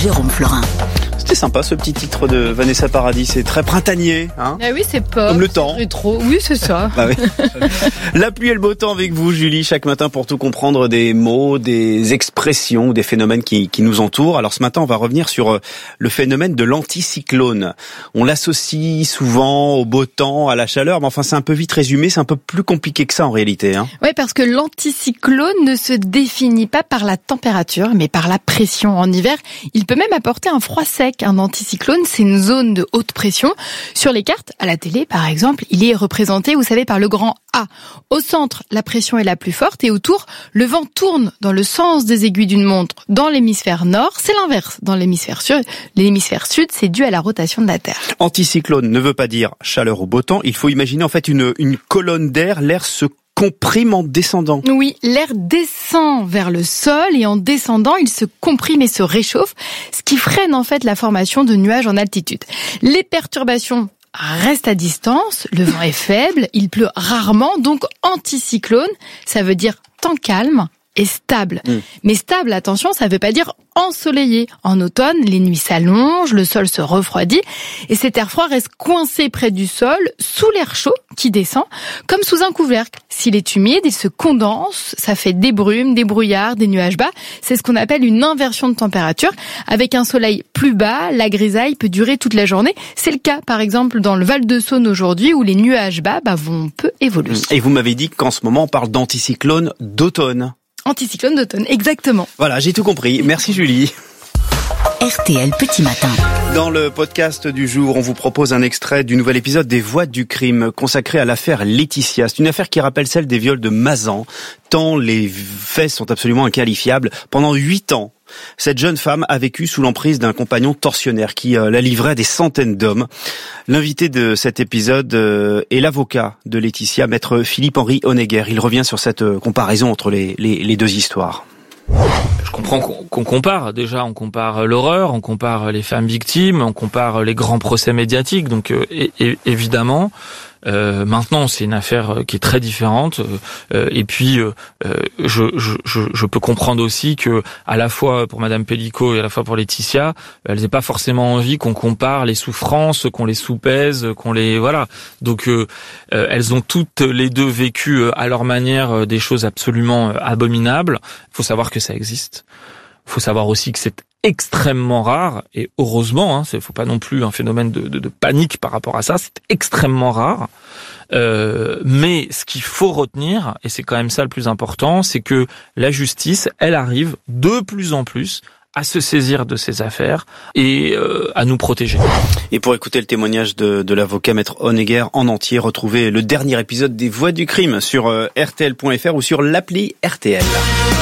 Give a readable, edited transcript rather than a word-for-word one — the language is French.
Jérôme Florin. C'était sympa ce petit titre de Vanessa Paradis, c'est très printanier, hein. Ah oui, c'est pop. Comme le temps. Rétro. Oui, c'est ça. Bah oui. La pluie et le beau temps avec vous, Julie, chaque matin pour tout comprendre des mots, des expressions, des phénomènes qui nous entourent. Alors ce matin, on va revenir sur le phénomène de l'anticyclone. On l'associe souvent au beau temps, à la chaleur, mais enfin c'est un peu vite résumé, c'est un peu plus compliqué que ça en réalité, hein. Oui, parce que l'anticyclone ne se définit pas par la température, mais par la pression. En hiver, il peut même apporter un froid sec. Un anticyclone, c'est une zone de haute pression. Sur les cartes, à la télé par exemple, il est représenté, vous savez, par le grand A. Au centre, la pression est la plus forte et autour, le vent tourne dans le sens des aiguilles d'une montre. Dans l'hémisphère nord, c'est l'inverse. Dans l'hémisphère sud, c'est dû à la rotation de la Terre. Anticyclone ne veut pas dire chaleur ou beau temps. Il faut imaginer en fait une colonne d'air, l'air se comprime en descendant. Oui, l'air descend vers le sol et en descendant, il se comprime et se réchauffe, ce qui freine en fait la formation de nuages en altitude. Les perturbations restent à distance, le vent est faible, il pleut rarement, donc anticyclone, ça veut dire temps calme et stable. Mais stable, attention, ça veut pas dire ensoleillé. En automne, les nuits s'allongent, le sol se refroidit et cet air froid reste coincé près du sol, sous l'air chaud qui descend, comme sous un couvercle. S'il est humide, il se condense, ça fait des brumes, des brouillards, des nuages bas. C'est ce qu'on appelle une inversion de température. Avec un soleil plus bas, la grisaille peut durer toute la journée. C'est le cas, par exemple, dans le Val-de-Saône aujourd'hui, où les nuages bas vont peu évoluer. Et vous m'avez dit qu'en ce moment, on parle d'anticyclone d'automne. Anticyclone d'automne, exactement. Voilà, j'ai tout compris. Merci Julie. RTL Petit Matin. Dans le podcast du jour, on vous propose un extrait du nouvel épisode des Voix du crime consacré à l'affaire Laetitia. C'est une affaire qui rappelle celle des viols de Mazan, tant les faits sont absolument inqualifiables. Pendant 8 ans, cette jeune femme a vécu sous l'emprise d'un compagnon tortionnaire qui la livrait à des centaines d'hommes. L'invité de cet épisode est l'avocat de Laetitia, maître Philippe-Henri Honegger. Il revient sur cette comparaison entre les deux histoires. Je comprends qu'on compare. Déjà, on compare l'horreur, on compare les femmes victimes, on compare les grands procès médiatiques. Donc, évidemment, maintenant, c'est une affaire qui est très différente. Et puis, je peux comprendre aussi que, à la fois pour Madame Pellicot et à la fois pour Laetitia, elles n'aient pas forcément envie qu'on compare les souffrances, qu'on les soupèse, voilà. Donc, elles ont toutes les deux vécu à leur manière des choses absolument abominables. Il faut savoir que ça existe. Il faut savoir aussi que c'est extrêmement rare, et heureusement, il faut pas non plus un phénomène de panique par rapport à ça, c'est extrêmement rare. Mais ce qu'il faut retenir, et c'est quand même ça le plus important, c'est que la justice, elle arrive de plus en plus à se saisir de ces affaires et à nous protéger. Et pour écouter le témoignage de l'avocat maître Honegger en entier, retrouvez le dernier épisode des Voix du crime sur rtl.fr ou sur l'appli RTL.